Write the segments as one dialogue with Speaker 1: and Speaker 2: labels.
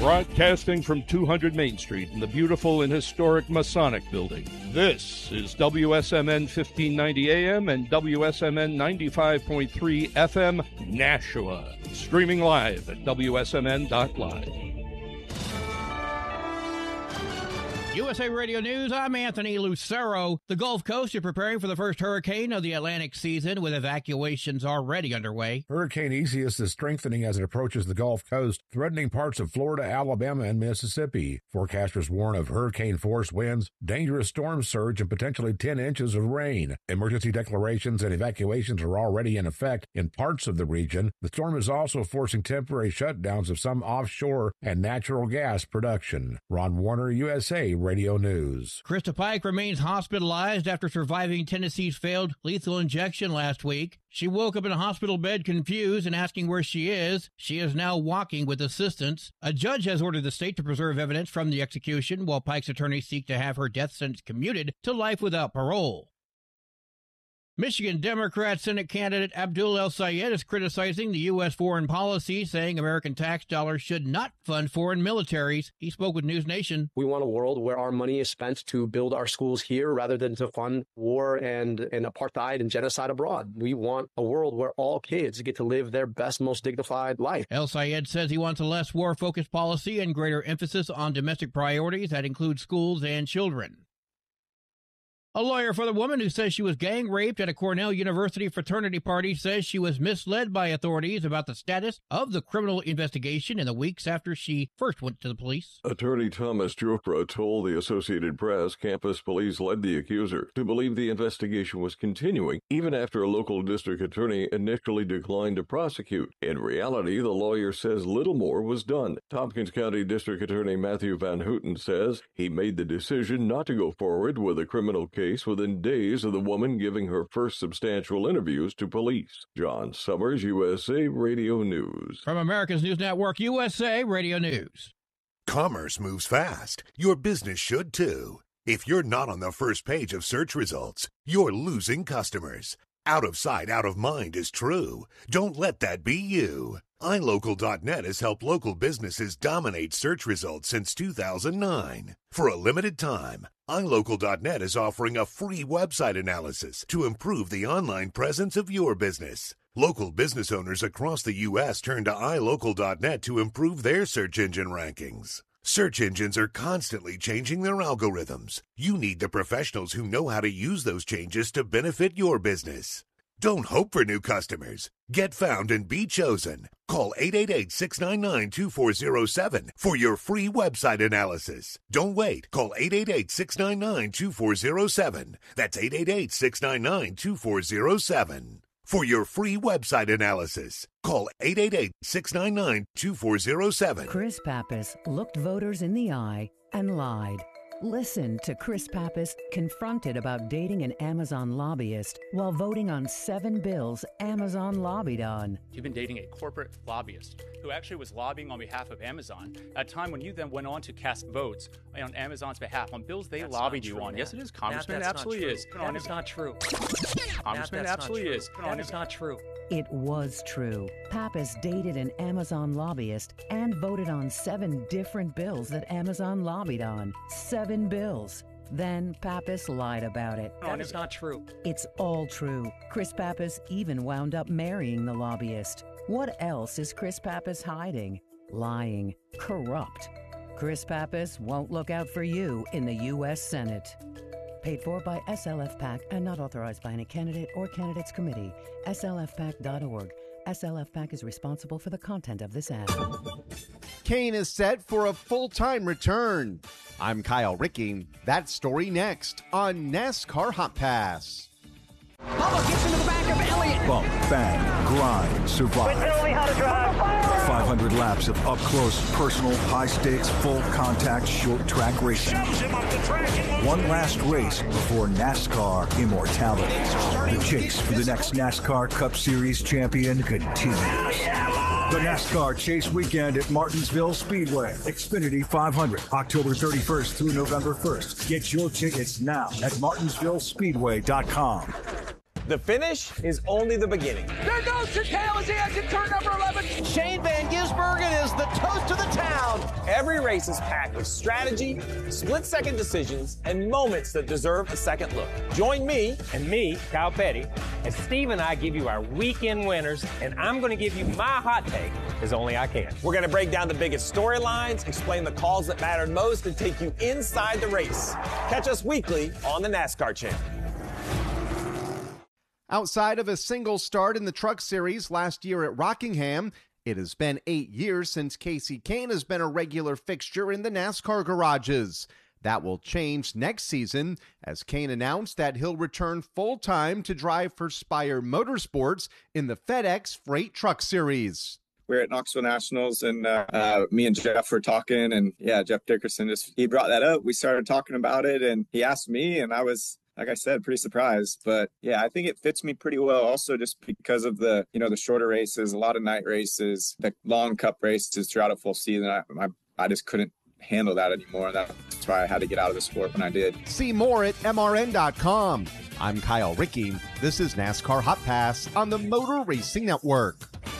Speaker 1: Broadcasting from 200 Main Street in the beautiful and historic Masonic Building. This is WSMN 1590 AM and WSMN 95.3 FM, Nashua. Streaming live at WSMN.live.
Speaker 2: USA Radio News, I'm Anthony Lucero. The Gulf Coast is preparing for the first hurricane of the Atlantic season, with evacuations already underway.
Speaker 3: Hurricane Isaias is strengthening as it approaches the Gulf Coast, threatening parts of Florida, Alabama, and Mississippi. Forecasters warn of hurricane-force winds, dangerous storm surge, and potentially 10 inches of rain. Emergency declarations and evacuations are already in effect in parts of the region. The storm is also forcing temporary shutdowns of some offshore and natural gas production. Ron Warner, USA Radio News.
Speaker 2: Krista Pike remains hospitalized after surviving Tennessee's failed lethal injection last week. She woke up in a hospital bed confused and asking where she is. She is now walking with assistance. A judge has ordered the state to preserve evidence from the execution, while Pike's attorneys seek to have her death sentence commuted to life without parole. Michigan Democrat Senate candidate Abdul El-Sayed is criticizing the U.S. foreign policy, saying American tax dollars should not fund foreign militaries. He spoke with News Nation.
Speaker 4: We want a world where our money is spent to build our schools here rather than to fund war and apartheid and genocide abroad. We want a world where all kids get to live their best, most dignified life.
Speaker 2: El-Sayed says he wants a less war-focused policy and greater emphasis on domestic priorities that include schools and children. A lawyer for the woman who says she was gang raped at a Cornell University fraternity party says she was misled by authorities about the status of the criminal investigation in the weeks after she first went to the police.
Speaker 5: Attorney Thomas Jopra told the Associated Press campus police led the accuser to believe the investigation was continuing even after a local district attorney initially declined to prosecute. In reality, the lawyer says little more was done. Tompkins County District Attorney Matthew Van Houten says he made the decision not to go forward with a criminal case within days of the woman giving her first substantial interviews to police. John Summers, USA Radio News.
Speaker 2: From America's News Network, USA Radio News.
Speaker 6: Commerce moves fast. Your business should too. If you're not on the first page of search results, you're losing customers. Out of sight, out of mind is true. Don't let that be you. iLocal.net has helped local businesses dominate search results since 2009. For a limited time, iLocal.net is offering a free website analysis to improve the online presence of your business. Local business owners across the U.S. turn to iLocal.net to improve their search engine rankings. Search engines are constantly changing their algorithms. You need the professionals who know how to use those changes to benefit your business. Don't hope for new customers. Get found and be chosen. Call 888-699-2407 for your free website analysis. Don't wait. Call 888-699-2407. That's 888-699-2407. For your free website analysis, call 888-699-2407.
Speaker 7: Chris Pappas looked voters in the eye and lied. Listen to Chris Pappas confronted about dating an Amazon lobbyist while voting on 7 bills Amazon lobbied on.
Speaker 8: You've been dating a corporate lobbyist who actually was lobbying on behalf of Amazon at a time when you then went on to cast votes on Amazon's behalf on bills they lobbied you on. Yes, it is, Congressman. It absolutely is.
Speaker 9: That is not true.
Speaker 8: Congressman, it absolutely is.
Speaker 9: That is not true.
Speaker 7: It was true. Pappas dated an Amazon lobbyist and voted on 7 different bills that Amazon lobbied on. 7 bills. Then Pappas lied about it.
Speaker 9: That is not true.
Speaker 7: It's all true. Chris Pappas even wound up marrying the lobbyist. What else is Chris Pappas hiding? Lying. Corrupt. Chris Pappas won't look out for you in the U.S. Senate. Paid for by SLF PAC and not authorized by any candidate or candidates committee. SLFPAC.org. SLF PAC is responsible for the content of this ad.
Speaker 10: Kane is set for a full-time return. I'm Kyle Ricky. That story next on NASCAR Hot Pass.
Speaker 11: Bubba gets into the back of Elliott.
Speaker 12: Bump, bang, grind, survive.
Speaker 11: Tell me how to drive.
Speaker 12: 500 laps of up-close, personal, high-stakes, full-contact, short-track racing. One last race before NASCAR immortality. The chase for the next NASCAR Cup Series champion continues. The NASCAR Chase Weekend at Martinsville Speedway. Xfinity 500, October 31st through November 1st. Get your tickets now at martinsvillespeedway.com.
Speaker 13: The finish is only the beginning.
Speaker 11: There goes Chicale as he exits turn number 11.
Speaker 14: Shane Van Gisbergen
Speaker 13: is the toast of the town.
Speaker 14: Every race is packed with strategy, split-second decisions, and moments that deserve a second look. Join me
Speaker 15: and me, Kyle Petty, as Steve and I give you our weekend winners, and I'm going to give you my hot take as only I can.
Speaker 14: We're going to break down the biggest storylines, explain the calls that mattered most, and take you inside the race. Catch us weekly on the NASCAR Channel.
Speaker 10: Outside of a single start in the Truck Series last year at Rockingham, it has been 8 years since Kasey Kahne has been a regular fixture in the NASCAR garages. That will change next season, as Kahne announced that he'll return full-time to drive for Spire Motorsports in the FedEx Freight Truck Series.
Speaker 16: We're at Knoxville Nationals, and me and Jeff were talking, and Jeff Dickerson he brought that up. We started talking about it, and he asked me, and I was, like I said, pretty surprised. But I think it fits me pretty well also just because of the, the shorter races, a lot of night races, the long cup races throughout a full season. I just couldn't handle that anymore. That's why I had to get out of the sport when I did.
Speaker 10: See more at MRN.com. I'm Kyle Rickey. This is NASCAR Hot Pass on the Motor Racing Network.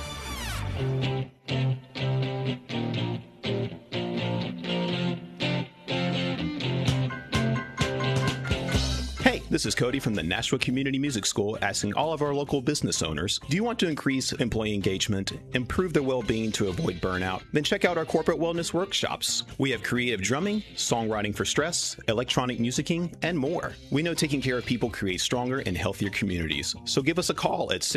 Speaker 17: Hey, this is Cody from the Nashua Community Music School asking all of our local business owners, do you want to increase employee engagement, improve their well-being to avoid burnout? Then check out our corporate wellness workshops. We have creative drumming, songwriting for stress, electronic musicking, and more. We know taking care of people creates stronger and healthier communities. So give us a call at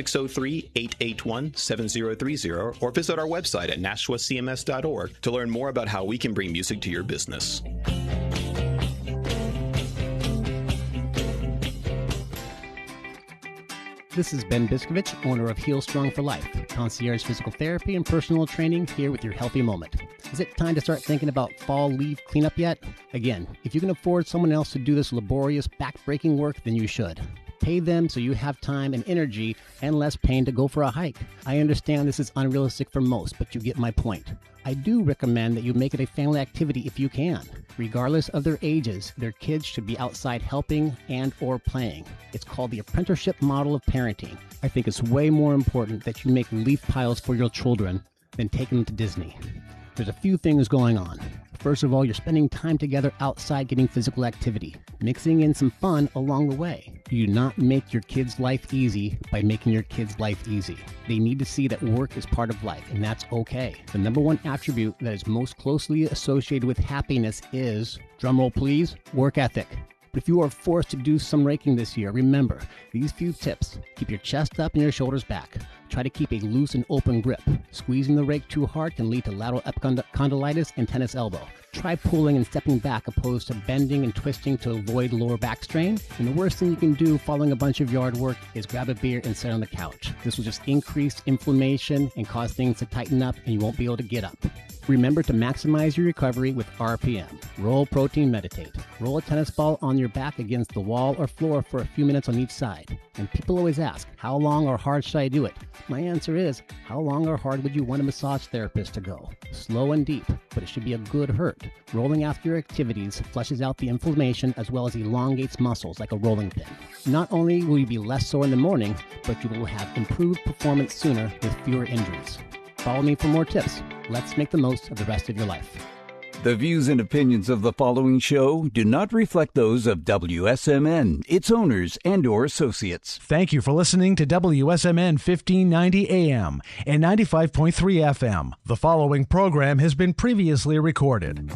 Speaker 17: 603-881-7030 or visit our website at nashuacms.org to learn more about how we can bring music to your business.
Speaker 18: This is Ben Biskovich, owner of Heal Strong for Life, concierge physical therapy and personal training here with your healthy moment. Is it time to start thinking about fall leaf cleanup yet? Again, if you can afford someone else to do this laborious, back-breaking work, then you should. Pay them so you have time and energy and less pain to go for a hike. I understand this is unrealistic for most, but you get my point. I do recommend that you make it a family activity if you can. Regardless of their ages, their kids should be outside helping and or playing. It's called the apprenticeship model of parenting. I think it's way more important that you make leaf piles for your children than taking them to Disney. There's a few things going on. First of all, you're spending time together outside getting physical activity, mixing in some fun along the way. You do not make your kids' life easy by making your kids' life easy. They need to see that work is part of life, and that's okay. The number one attribute that is most closely associated with happiness is, drumroll please, work ethic. But if you are forced to do some raking this year, remember these few tips. Keep your chest up and your shoulders back. Try to keep a loose and open grip. Squeezing the rake too hard can lead to lateral epicondylitis and tennis elbow. Try pulling and stepping back opposed to bending and twisting to avoid lower back strain. And the worst thing you can do following a bunch of yard work is grab a beer and sit on the couch. This will just increase inflammation and cause things to tighten up, and you won't be able to get up. Remember to maximize your recovery with RPM. Roll, protein, meditate. Roll a tennis ball on your back against the wall or floor for a few minutes on each side. And people always ask, how long or hard should I do it? My answer is, how long or hard would you want a massage therapist to go? Slow and deep, but it should be a good hurt. Rolling after your activities flushes out the inflammation as well as elongates muscles like a rolling pin. Not only will you be less sore in the morning, but you will have improved performance sooner with fewer injuries. Follow me for more tips. Let's make the most of the rest of your life.
Speaker 19: The views and opinions of the following show do not reflect those of WSMN, its owners, and/or associates.
Speaker 20: Thank you for listening to WSMN 1590 AM and 95.3 FM. The following program has been previously recorded.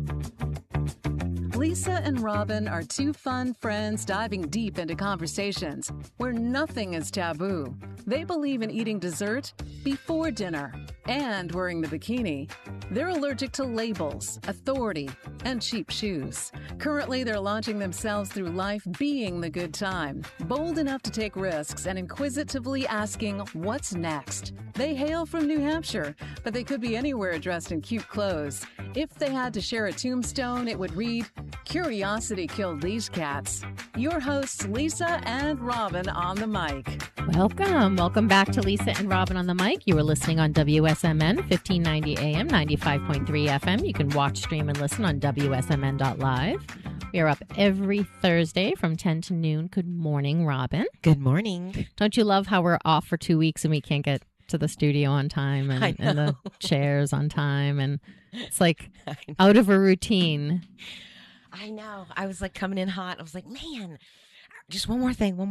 Speaker 21: Lisa and Robin are two fun friends diving deep into conversations where nothing is taboo. They believe in eating dessert before dinner and wearing the bikini. They're allergic to labels, authority, and cheap shoes. Currently, they're launching themselves through life being the good time, bold enough to take risks and inquisitively asking, what's next? They hail from New Hampshire, but they could be anywhere dressed in cute clothes. If they had to share a tombstone, it would read, Curiosity killed these cats. Your hosts, Lisa and Robin on the mic.
Speaker 22: Welcome back to Lisa and Robin on the mic. You are listening on WSMN 1590 AM, 95.3 FM. You can watch, stream, and listen on WSMN.live. We are up every Thursday from 10 to noon. Good morning, Robin.
Speaker 23: Good morning.
Speaker 22: Don't you love how we're off for 2 weeks and we can't get to the studio on time and the chairs on time. And it's like out of a routine.
Speaker 1: I know. I was like coming in hot. I was like, man, just one more thing.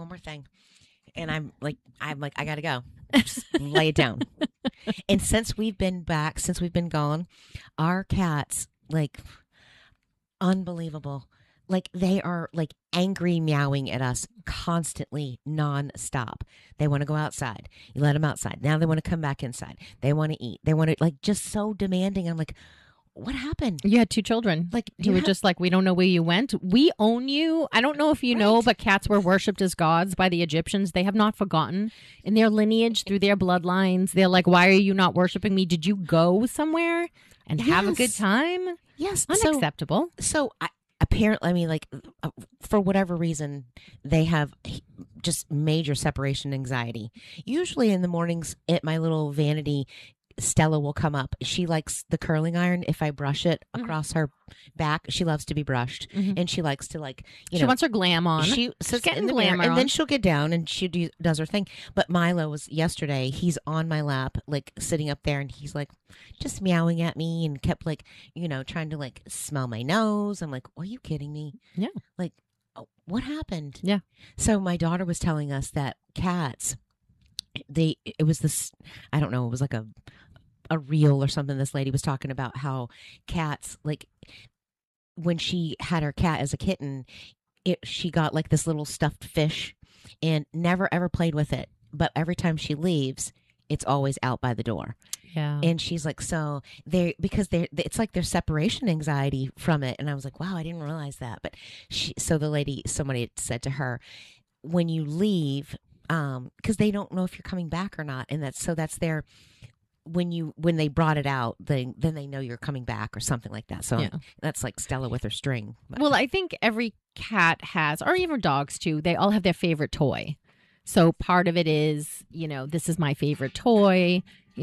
Speaker 1: And I'm like, I got to go. Just lay it down. And since we've been gone, our cats, like, unbelievable. Like, they are like angry meowing at us constantly, nonstop. They want to go outside. You let them outside. Now they want to come back inside. They want to eat. They want to, like, just so demanding. I'm like, what happened?
Speaker 22: You had 2 children.
Speaker 1: Like,
Speaker 22: you were just like, we don't know where you went. We own you. I don't know if you know, but cats were worshipped as gods by the Egyptians. They have not forgotten in their lineage, through their bloodlines. They're like, why are you not worshiping me? Did you go somewhere and have a good time?
Speaker 1: Yes.
Speaker 22: Unacceptable.
Speaker 1: So apparently, I mean, like, for whatever reason, they have just major separation anxiety. Usually in the mornings at my little vanity, Stella will come up. She likes the curling iron. If I brush it across her back, she loves to be brushed, and she likes to, like,
Speaker 22: she wants her glam on.
Speaker 1: She sits
Speaker 22: getting
Speaker 1: in the
Speaker 22: glamour
Speaker 1: mirror, and
Speaker 22: on.
Speaker 1: then she'll get down and she does her thing. But Milo was yesterday. He's on my lap, like sitting up there, and he's like just meowing at me and kept, like, trying to, like, smell my nose. I'm like, are you kidding me?
Speaker 22: Yeah.
Speaker 1: Like, oh, what happened?
Speaker 22: Yeah.
Speaker 1: So my daughter was telling us that cats, it was this, I don't know, it was like a reel or something. This lady was talking about how cats, like, when she had her cat as a kitten, she got like this little stuffed fish and never ever played with it. But every time she leaves, it's always out by the door.
Speaker 22: Yeah.
Speaker 1: And she's like, so it's like there's separation anxiety from it. And I was like, wow, I didn't realize that. But somebody said to her, when you leave, because they don't know if you're coming back or not, and that's their, when they brought it out, then they know you're coming back or something like that. So that's like Stella with her string.
Speaker 22: Well, I think every cat has, or even dogs too, they all have their favorite toy. So part of it is, this is my favorite toy.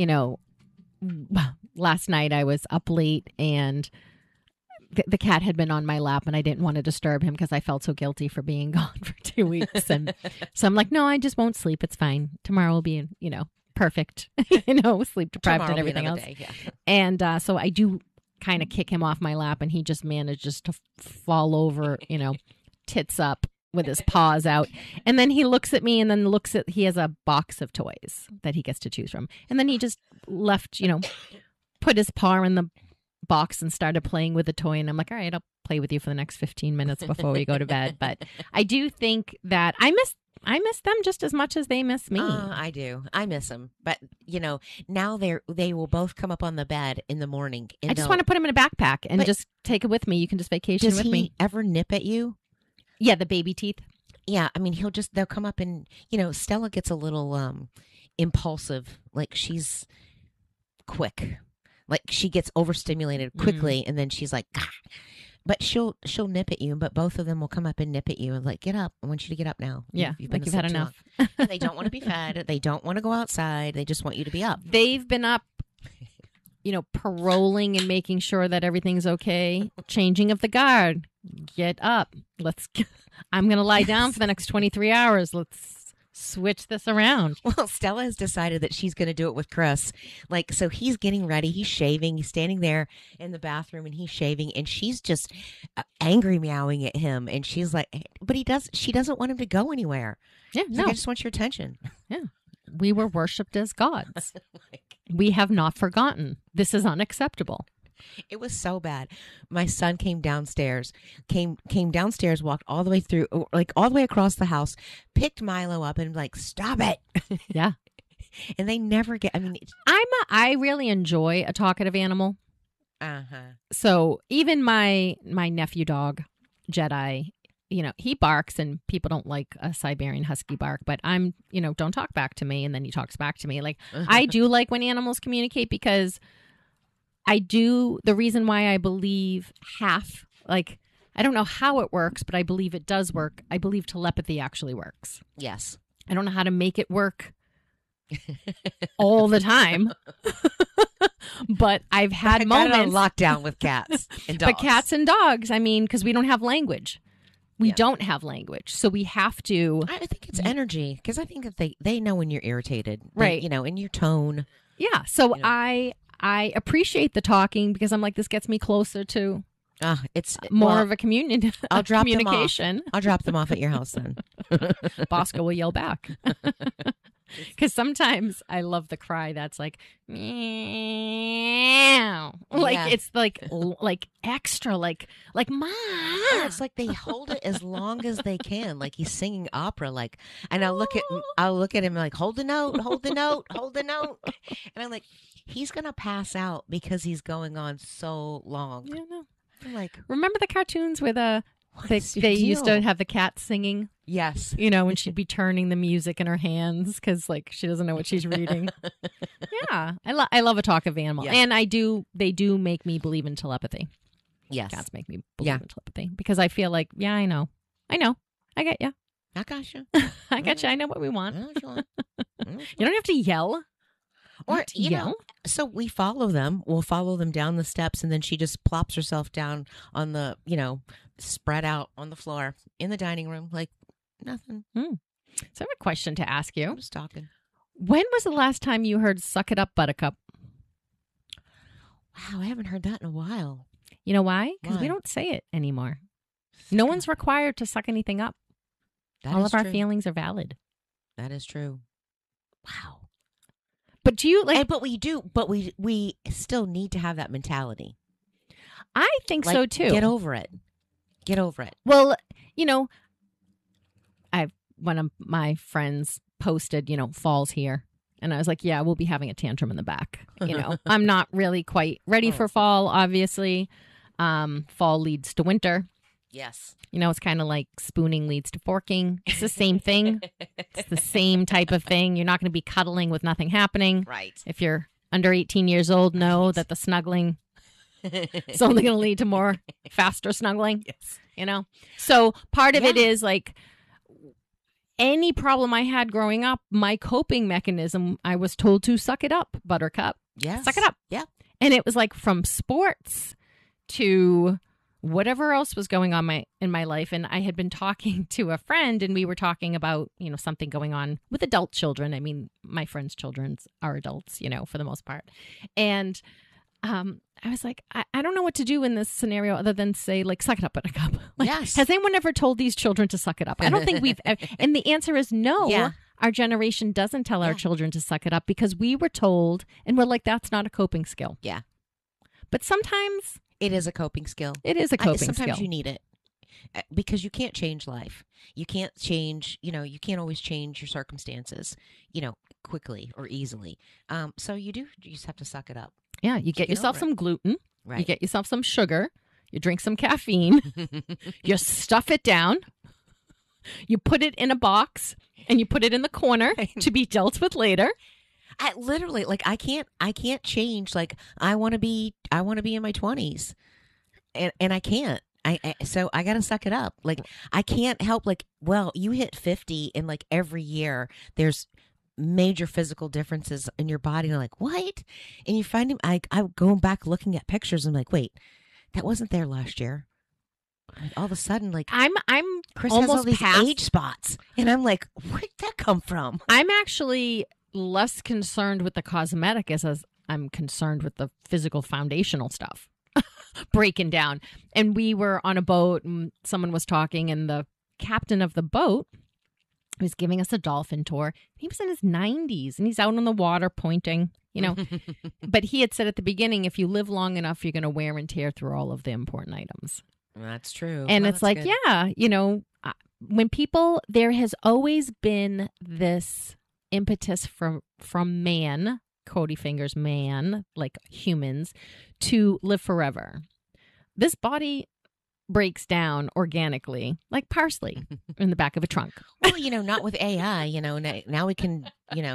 Speaker 22: Last night I was up late and the cat had been on my lap and I didn't want to disturb him because I felt so guilty for being gone for 2 weeks. And so I'm like, no, I just won't sleep. It's fine. Tomorrow will be, perfect, sleep deprived and everything else.
Speaker 1: Day, yeah.
Speaker 22: And so I do kind of kick him off my lap and he just manages to fall over, tits up with his paws out. And then he looks at me and then he has a box of toys that he gets to choose from. And then he just left, put his paw in the box and started playing with the toy. And I'm like, all right, I'll play with you for the next 15 minutes before we go to bed. But I do think that I miss them just as much as they miss me.
Speaker 1: I do. I miss them. But, now they will both come up on the bed in the morning.
Speaker 22: I just want to put them in a backpack and just take it with me. You can just vacation with me.
Speaker 1: Does he ever nip at you?
Speaker 22: Yeah, the baby teeth.
Speaker 1: Yeah, I mean, they'll come up and, Stella gets a little impulsive. Like, she's quick. Like, she gets overstimulated quickly, and then she's like, ah. But she'll nip at you, but both of them will come up and nip at you and like, get up. I want you to get up now.
Speaker 22: Yeah, you've had enough.
Speaker 1: They don't want to be fed. They don't want to go outside. They just want you to be up.
Speaker 22: They've been up, paroling and making sure that everything's okay. Changing of the guard. Get up. I'm going to lie down for the next 23 hours. Let's switch this around.
Speaker 1: Well, Stella has decided that she's going to do it with Chris. Like, so he's getting ready. He's shaving. He's standing there in the bathroom and he's shaving and she's just angry meowing at him. And she's like, but she doesn't want him to go anywhere.
Speaker 22: Yeah,
Speaker 1: no. Like, I just want your attention.
Speaker 22: Yeah. We were worshipped as gods. We have not forgotten. This is unacceptable.
Speaker 1: It was so bad. My son came downstairs, walked all the way through, like all the way across the house, picked Milo up and like, stop it.
Speaker 22: Yeah.
Speaker 1: And they never get, I mean,
Speaker 22: I really enjoy a talkative animal.
Speaker 1: Uh-huh.
Speaker 22: So even my nephew dog, Jedi, he barks and people don't like a Siberian Husky bark, but I'm, don't talk back to me. And then he talks back to me. Like, I do like when animals communicate because the reason why I believe I don't know how it works, but I believe it does work. I believe telepathy actually works.
Speaker 1: Yes.
Speaker 22: I don't know how to make it work all the time, but I've had moments
Speaker 1: on lockdown with cats and dogs.
Speaker 22: But cats and dogs, I mean, because we don't have language. We don't have language. So we have to.
Speaker 1: I think it's energy, because I think that they know when you're irritated.
Speaker 22: Right.
Speaker 1: You know, in your tone.
Speaker 22: Yeah. So I appreciate the talking, because I'm like, this gets me closer to
Speaker 1: it's
Speaker 22: more of a communication.
Speaker 1: I'll drop them off. I'll drop them off at your house then.
Speaker 22: Bosco will yell back. Because sometimes I love the cry that's like, meow. Like, it's like extra, like, Ma.
Speaker 1: Yeah, it's like they hold it as long as they can, like he's singing opera. Like, and I'll look at him like, hold the note, hold the note, hold the note. And I'm like, he's going to pass out because he's going on so long.
Speaker 22: Yeah, no.
Speaker 1: I'm like,
Speaker 22: remember the cartoons where they used to have the cat singing?
Speaker 1: Yes.
Speaker 22: You know, when she'd be turning the music in her hands because, like, she doesn't know what she's reading. Yeah. I love a talkative animal.
Speaker 1: Yes.
Speaker 22: And they do make me believe in telepathy.
Speaker 1: Yes.
Speaker 22: Cats make me believe in telepathy because I feel like, yeah, I know. I get you.
Speaker 1: I got you.
Speaker 22: I got you. I know what we want. You don't have to yell.
Speaker 1: Or, you know, so we follow them. We'll follow them down the steps, and then she just plops herself down on the, spread out on the floor in the dining room like nothing.
Speaker 22: So I have a question to ask you.
Speaker 1: I'm just talking.
Speaker 22: When was the last time you heard Suck It Up, Buttercup?
Speaker 1: Wow, I haven't heard that in a while.
Speaker 22: You know why? Because we don't say it anymore. No one's required to suck anything up. All of our feelings are valid.
Speaker 1: That is true. Wow.
Speaker 22: But do you like?
Speaker 1: But we do. But we still need to have that mentality.
Speaker 22: I think so too.
Speaker 1: Get over it. Get over it.
Speaker 22: Well, one of my friends posted, fall's here, and I was like, yeah, we'll be having a tantrum in the back. I'm not really quite ready for fall. Obviously, fall leads to winter.
Speaker 1: Yes.
Speaker 22: It's kind of like spooning leads to forking. It's the same thing. It's the same type of thing. You're not going to be cuddling with nothing happening.
Speaker 1: Right.
Speaker 22: If you're under 18 years old, know that the snuggling is only going to lead to more faster snuggling.
Speaker 1: Yes.
Speaker 22: So part of it is like any problem I had growing up, my coping mechanism, I was told to suck it up, Buttercup.
Speaker 1: Yes.
Speaker 22: Suck it up.
Speaker 1: Yeah.
Speaker 22: And it was like from sports to whatever else was going on in my life. And I had been talking to a friend, and we were talking about, something going on with adult children. I mean, my friends' children are adults, for the most part. And I was like, I don't know what to do in this scenario other than say, like, suck it up, Buttercup. Like,
Speaker 1: yes.
Speaker 22: Has anyone ever told these children to suck it up? I don't think we've. And the answer is no.
Speaker 1: Yeah.
Speaker 22: Our generation doesn't tell our children to suck it up because we were told, and we're like, that's not a coping skill.
Speaker 1: Yeah.
Speaker 22: But sometimes
Speaker 1: it is a coping skill.
Speaker 22: It is a coping skill.
Speaker 1: Sometimes you need it because you can't change life. You can't change, you can't always change your circumstances, quickly or easily. So you just have to suck it up.
Speaker 22: Yeah, you get yourself some gluten.
Speaker 1: Right.
Speaker 22: You get yourself some sugar. You drink some caffeine. You stuff it down. You put it in a box, and you put it in the corner to be dealt with later.
Speaker 1: I literally, like, I can't change. Like, I want to be in my 20s, and I can't. So I got to suck it up. Like, I can't help. Like, well, you hit 50, and like every year there's major physical differences in your body. And I'm like, what? And you find him. I go back looking at pictures. I'm like, wait, that wasn't there last year. Like, all of a sudden, like,
Speaker 22: I'm
Speaker 1: Chris
Speaker 22: almost
Speaker 1: has all these
Speaker 22: past
Speaker 1: age spots, and I'm like, where did that come from?
Speaker 22: I'm actually less concerned with the cosmetic as I'm concerned with the physical foundational stuff breaking down. And we were on a boat, and someone was talking, and the captain of the boat was giving us a dolphin tour. He was in his 90s, and he's out on the water pointing, But he had said at the beginning, if you live long enough, you're going to wear and tear through all of the important items.
Speaker 1: That's true.
Speaker 22: And
Speaker 1: Well,
Speaker 22: it's like,
Speaker 1: good.
Speaker 22: yeah, when there has always been this impetus from man, Cody Fingers man, like humans, to live forever. This body breaks down organically, like parsley in the back of a trunk.
Speaker 1: Well, not with AI, now we can,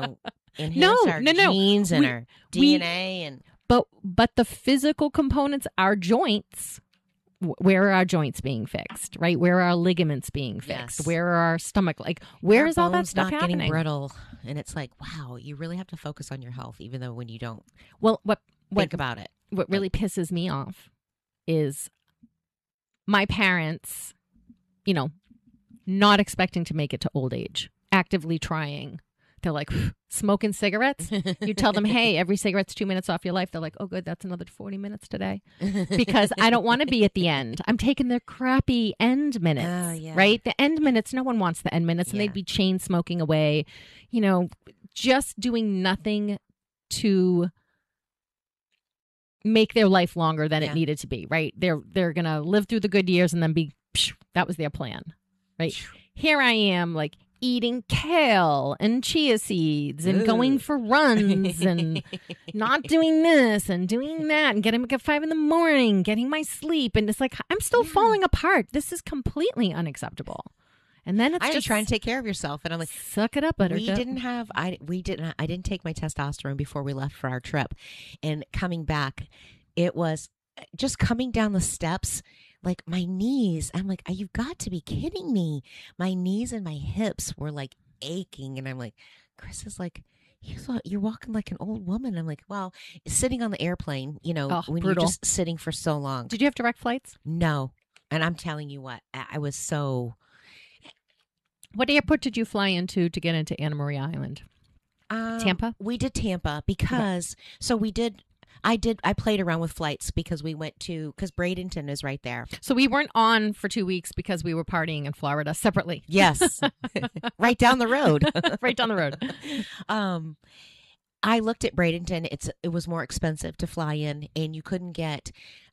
Speaker 1: enhance our genes and our DNA
Speaker 22: But the physical components, our joints, where are our joints being fixed, right? Where are our ligaments being fixed?
Speaker 1: Yes.
Speaker 22: Where are our stomach? Like, where
Speaker 1: Our
Speaker 22: is all that
Speaker 1: bones
Speaker 22: stuff
Speaker 1: not
Speaker 22: happening?
Speaker 1: getting brittle, and it's like, wow, you really have to focus on your health, even though when you don't.
Speaker 22: Well,
Speaker 1: think about it.
Speaker 22: What really pisses me off is my parents not expecting to make it to old age, actively trying. They're like, smoking cigarettes. You tell them, hey, every cigarette's 2 minutes off your life. They're like, oh, good. That's another 40 minutes today. Because I don't want to be at the end. I'm taking the crappy end minutes, right? The end minutes, no one wants the end minutes. And they'd be chain smoking away, just doing nothing to make their life longer than it needed to be, right? They're going to live through the good years and then that was their plan, right? Here I am, like, eating kale and chia seeds and going for runs and not doing this and doing that and getting up at 5 a.m, getting my sleep. And it's like, I'm still falling apart. This is completely unacceptable. And then it's
Speaker 1: just trying to take care of yourself. And I'm like,
Speaker 22: suck it up, Buttercup.
Speaker 1: I didn't take my testosterone before we left for our trip. And coming back, it was just coming down the steps. Like my knees, I'm like, you've got to be kidding me. My knees and my hips were like aching. And I'm like, Chris is like, you're walking like an old woman. I'm like, well, sitting on the airplane, when
Speaker 22: brutal.
Speaker 1: you're just sitting for so long.
Speaker 22: Did you have direct flights?
Speaker 1: No. And I'm telling you what, I was so.
Speaker 22: What airport did you fly into to get into Anna Maria Island? Tampa?
Speaker 1: We did Tampa because, I played around with flights because because Bradenton is right there.
Speaker 22: So we weren't on for 2 weeks because we were partying in Florida separately.
Speaker 1: Yes. Right down the road.
Speaker 22: Right down the road.
Speaker 1: I looked at Bradenton. It was more expensive to fly in, and you couldn't get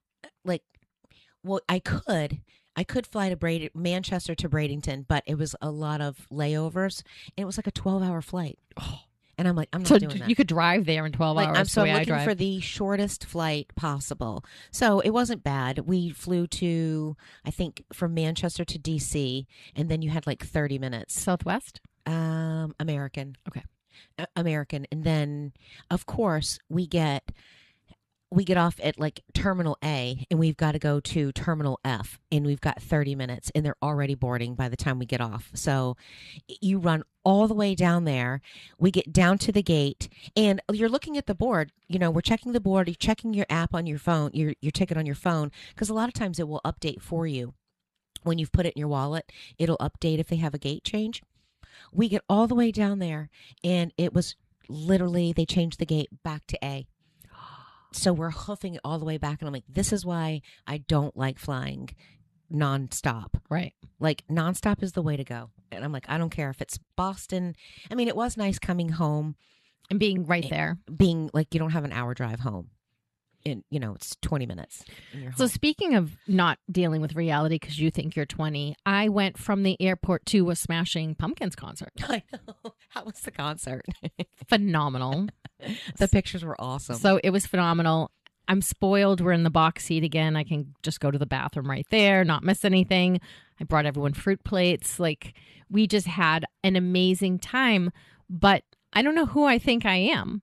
Speaker 1: I could fly to Manchester to Bradenton, but it was a lot of layovers, and it was like a 12-hour flight. Oh. And I'm like, I'm not doing that.
Speaker 22: You could drive there in 12 hours.
Speaker 1: So I'm looking for the shortest flight possible. So it wasn't bad. We flew to, I think, from Manchester to D.C., and then you had like 30 minutes.
Speaker 22: Southwest?
Speaker 1: American.
Speaker 22: Okay.
Speaker 1: American. And then, of course, we get off at like Terminal A, and we've got to go to Terminal F, and we've got 30 minutes, and they're already boarding by the time we get off. So you run all the way down there. We get down to the gate, and you're looking at the board. We're checking the board. You're checking your app on your phone, your ticket on your phone, because a lot of times it will update for you. When you've put it in your wallet, it'll update if they have a gate change. We get all the way down there, and it was literally, they changed the gate back to A. So we're hoofing it all the way back. And I'm like, this is why I don't like flying nonstop.
Speaker 22: Right.
Speaker 1: Like nonstop is the way to go. And I'm like, I don't care if it's Boston. I mean, it was nice coming home.
Speaker 22: And being right there.
Speaker 1: Being like, you don't have an hour drive home. And, it's 20 minutes.
Speaker 22: So speaking of not dealing with reality because you think you're 20, I went from the airport to a Smashing Pumpkins concert.
Speaker 1: I know. How was the concert?
Speaker 22: Phenomenal.
Speaker 1: The pictures were awesome.
Speaker 22: So it was phenomenal. I'm spoiled. We're in the box seat again. I can just go to the bathroom right there, not miss anything. I brought everyone fruit plates. Like, we just had an amazing time. But I don't know who I think I am.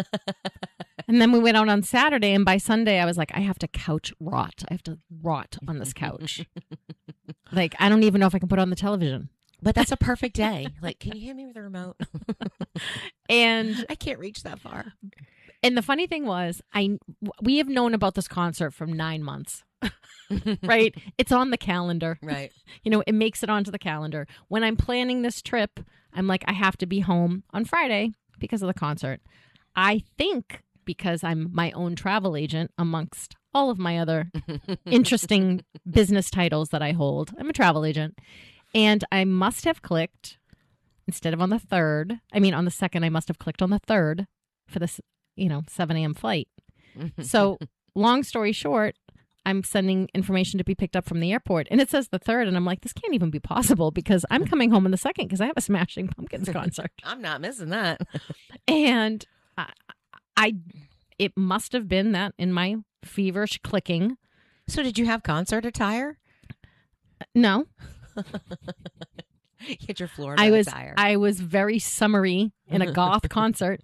Speaker 22: And then we went out on Saturday, and by Sunday I was like, I have to couch rot. I have to rot on this couch. Like, I don't even know if I can put on the television.
Speaker 1: But that's a perfect day. Like, can you hit me with a remote?
Speaker 22: And
Speaker 1: I can't reach that far.
Speaker 22: And the funny thing was, we have known about this concert for 9 months. Right? It's on the calendar.
Speaker 1: Right.
Speaker 22: It makes it onto the calendar. When I'm planning this trip, I'm like, I have to be home on Friday because of the concert. I think because I'm my own travel agent amongst all of my other interesting business titles that I hold. I'm a travel agent. And I must have clicked instead of on the 3rd. I mean, on the 2nd, I must have clicked on the 3rd for this, 7 a.m. flight. So long story short, I'm sending information to be picked up from the airport, and it says the 3rd, and I'm like, this can't even be possible because I'm coming home on the 2nd because I have a Smashing Pumpkins concert.
Speaker 1: I'm not missing that.
Speaker 22: And it must have been that in my feverish clicking.
Speaker 1: So did you have concert attire?
Speaker 22: No.
Speaker 1: Get your Florida attire.
Speaker 22: I was very summery in a goth concert.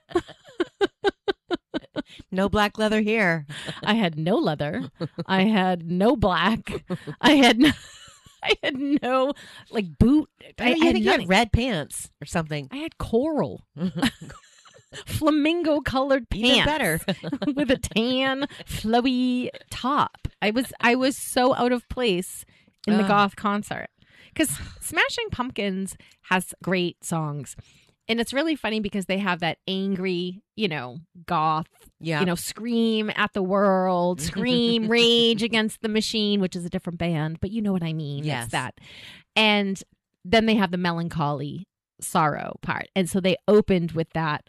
Speaker 1: No black leather here.
Speaker 22: I had no leather. I had no black. I had no like boot.
Speaker 1: I think you had red pants or something.
Speaker 22: I had coral. Flamingo colored pants.
Speaker 1: Even better.
Speaker 22: With a tan flowy top. I was so out of place in the goth concert.
Speaker 3: Because Smashing Pumpkins has great songs. And it's really funny because they have that angry, goth, scream at the world, scream, Rage Against the Machine, which is a different band, but you know what I mean.
Speaker 1: Yes.
Speaker 3: It's that. And then they have the melancholy sorrow part. And so they opened with that,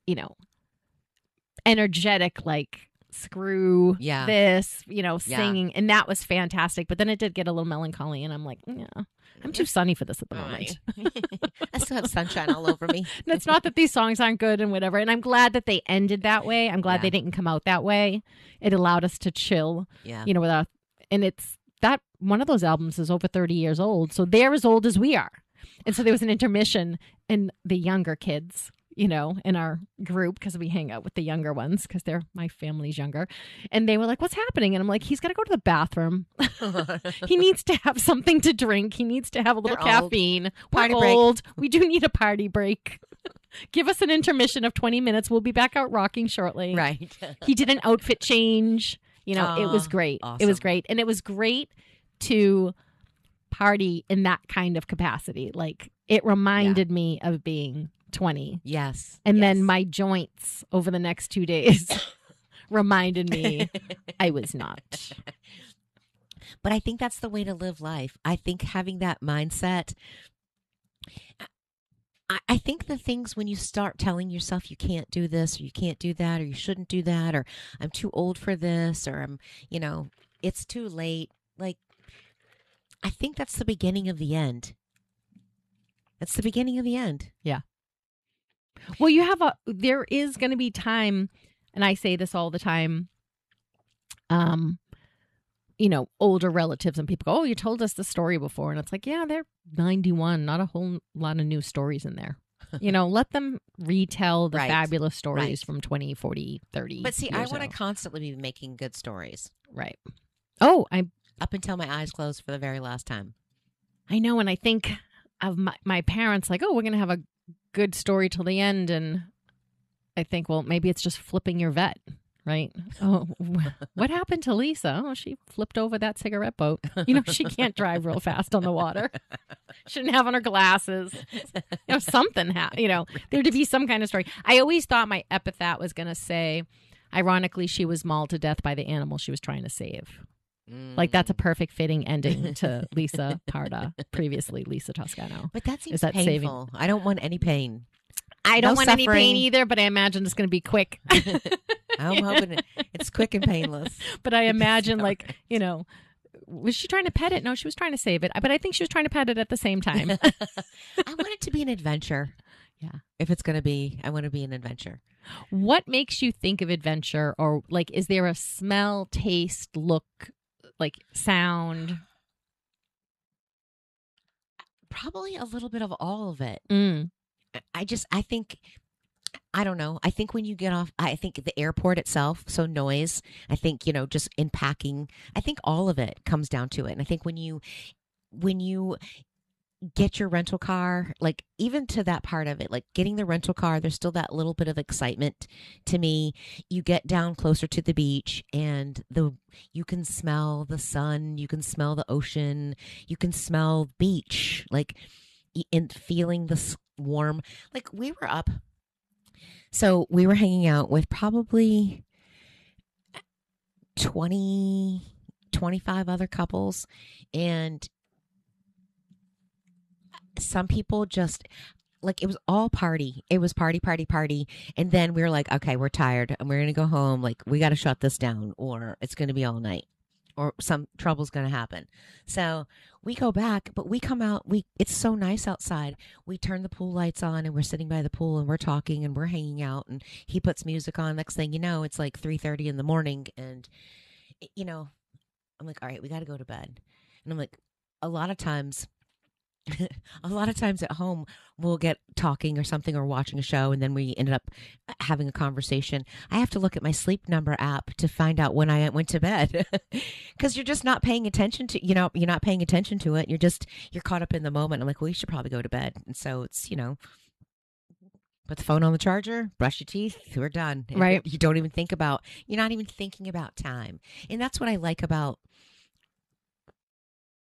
Speaker 3: energetic, like, screw this, singing. And that was fantastic. But then it did get a little melancholy. And I'm like, I'm too sunny for this at the moment.
Speaker 1: I still have sunshine all over me.
Speaker 3: And it's not that these songs aren't good and whatever. And I'm glad that they ended that way. I'm glad they didn't come out that way. It allowed us to chill, without. And it's that one of those albums is over 30 years old. So they're as old as we are. And so there was an intermission and the younger kids, in our group, because we hang out with the younger ones because my family's younger. And they were like, what's happening? And I'm like, he's got to go to the bathroom. He needs to have something to drink. He needs to have a little caffeine.
Speaker 1: Party
Speaker 3: We're old. We do need a party break. Give us an intermission of 20 minutes. We'll be back out rocking shortly.
Speaker 1: Right.
Speaker 3: He did an outfit change. It was great.
Speaker 1: Awesome.
Speaker 3: It was great. And it was great to party in that kind of capacity. Like, it reminded me of being 20.
Speaker 1: Yes.
Speaker 3: And then my joints over the next 2 days reminded me I was not.
Speaker 1: But I think that's the way to live life. I think having that mindset, I think the things when you start telling yourself you can't do this, or you can't do that, or you shouldn't do that, or I'm too old for this, or I'm, it's too late. Like, I think that's the beginning of the end. That's the beginning of the end.
Speaker 3: Yeah. Well, there is going to be time, and I say this all the time, older relatives and people go, oh, you told us the story before. And it's like, yeah, they're 91, not a whole lot of new stories in there. Let them retell the fabulous stories from 20, 40, 30
Speaker 1: But see,
Speaker 3: years
Speaker 1: I want to
Speaker 3: ago.
Speaker 1: constantly be making good stories.
Speaker 3: Right. Oh,
Speaker 1: up until my eyes closed for the very last time.
Speaker 3: I know, and I think of my parents like, oh, we're going to have a good story till the end, and I think, well, maybe it's just flipping your vet, right? Oh, what happened to Lisa? Oh, she flipped over that cigarette boat. She can't drive real fast on the water. Shouldn't have on her glasses. Something happened. There to be some kind of story. I always thought my epitaph was going to say, ironically, she was mauled to death by the animal she was trying to save. Like, that's a perfect fitting ending to Lisa Parda, previously Lisa Toscano.
Speaker 1: But that seems painful. I don't want any pain.
Speaker 3: I don't want any pain either, but I imagine it's going to be quick.
Speaker 1: I'm hoping it's quick and painless.
Speaker 3: But I imagine, was she trying to pet it? No, she was trying to save it. But I think she was trying to pet it at the same time.
Speaker 1: I want it to be an adventure. Yeah. If it's going to be, I want to be an adventure.
Speaker 3: What makes you think of adventure? Or, is there a smell, taste, look, sound?
Speaker 1: Probably a little bit of all of it. I don't know. I think when you get off, I think the airport itself, so noise, I think, just in packing, I think all of it comes down to it. And I think when you get your rental car, even to that part of it, getting the rental car, there's still that little bit of excitement to me. You get down closer to the beach and you can smell the sun, you can smell the ocean, you can smell beach, and feeling the warm, we were up. So we were hanging out with probably 20, 25 other couples, and some people just it was all party. It was party. And then we were like, okay, we're tired and we're going to go home. We got to shut this down or it's going to be all night or some trouble's going to happen. So we go back, but we come out. It's so nice outside. We turn the pool lights on and we're sitting by the pool and we're talking and we're hanging out and he puts music on. Next thing you know, it's 3:30 in the morning. And, I'm like, all right, we got to go to bed. And I'm like, a lot of times at home we'll get talking or something or watching a show and then we ended up having a conversation. I have to look at my Sleep Number app to find out when I went to bed because you're just not paying attention to, you're not paying attention to it. You're caught up in the moment. I'm like, well, you should probably go to bed. And so it's, put the phone on the charger, brush your teeth, we're done.
Speaker 3: Right.
Speaker 1: You don't even think about, you're not even thinking about time. And that's what I like about